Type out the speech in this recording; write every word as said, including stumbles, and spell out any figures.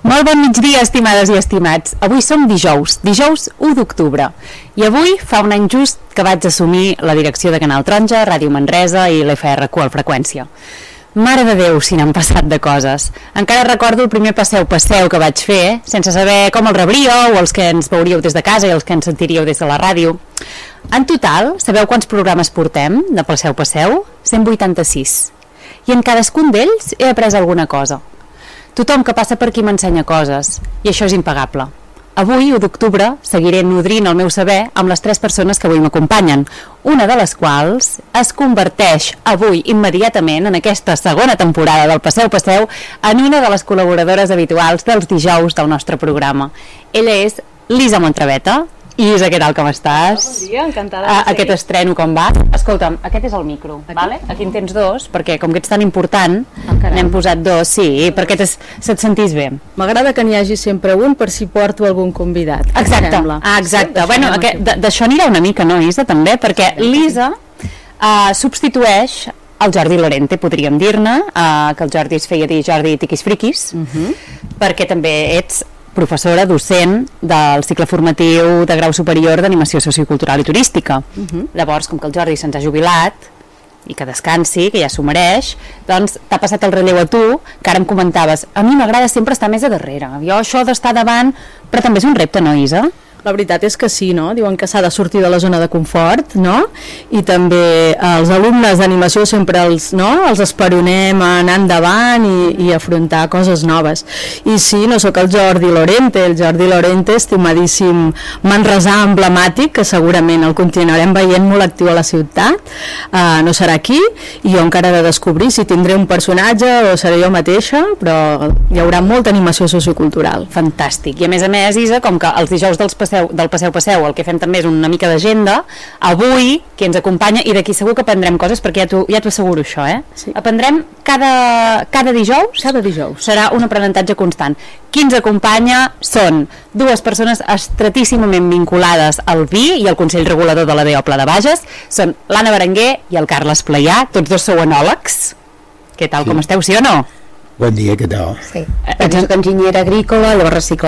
Molt bon migdia, estimades i estimats. Avui som dijous, dijous u d'octubre. I avui fa un any just que vaig assumir la direcció de Canal Taronja, Ràdio Manresa i l'F R Q al Freqüència. Mare de Déu, si n'han passat de coses. Encara recordo el primer passeu-passeu que vaig fer, sense saber com el rebríeu, o els que ens veuríeu des de casa i els que ens sentiríeu des de la ràdio. En total, sabeu quants programes portem de passeu-passeu? cent vuitanta-sis. I en cadascun d'ells he après alguna cosa. Tothom que passa per aquí m'ensenya coses, i això és impagable. Avui, u d'octubre, seguiré nodrint el meu saber amb les tres persones que avui m'acompanyen, una de les quals es converteix avui immediatament en aquesta segona temporada del Passeu Passeu en una de les col·laboradores habituals dels dijous del nostre programa. Ella és Lisa Montraveta. Isa, què tal, com estàs? Bon dia, encantada de ser. Aquest estreno com va? Escolta'm, aquest és el micro, aquí, vale? Aquí en tens dos, perquè com que ets tan important, oh, n'hem posat dos, sí, perquè se't sentís bé. M'agrada que n'hi hagi sempre un per si porto algun convidat. Exacte, ah, exacte. Sí, bueno, d'això anirà una mica, no, Isa, també? Perquè Lisa uh, substitueix el Jordi Lorente, podríem dir-ne, uh, que el Jordi es feia dir Jordi Tiquis Friquis, uh -huh. perquè també ets professora docent del cicle formatiu de grau superior d'animació sociocultural i turística. Uh -huh. Llavors, com que el Jordi se'ns ha jubilat i que descansi, que ja s'ho mereix, doncs t'ha passat el relleu a tu, que ara em comentaves, a mi m'agrada sempre estar més a darrere, jo això d'estar davant, però també és un repte, no, Isa? La veritat és que sí, no? Diuen que s'ha de sortir de la zona de confort, no? I també eh, els alumnes d'animació sempre els, no? els esperonem a anar endavant i, i afrontar coses noves. I sí, no sóc el Jordi Lorente, el Jordi Lorente, estimadíssim manresà emblemàtic, que segurament el continuarem veient molt actiu a la ciutat, eh, no serà aquí, i jo encara he de descobrir si tindré un personatge o seré jo mateixa, però hi haurà molta animació sociocultural. Fantàstic. I a més a més, Isa, com que els dijous dels del Passeu-Passeu, el que fem també és una mica d'agenda, avui, qui ens acompanya, i d'aquí segur que aprendrem coses, perquè ja t'ho ja t'ho asseguro això, eh? Sí. Aprendrem cada, cada dijous, cada dijous, serà un aprenentatge constant. Qui ens acompanya són dues persones estratíssimament vinculades al vi i al Consell Regulador de la B O Pla de Bages, són l'Anna Berenguer i el Carles Playà, tots dos sou enòlegs. Què tal, sí. Com esteu, sí o no? Bon dia, què tal? Sí. Ets enginyera agrícola, llavors reciclat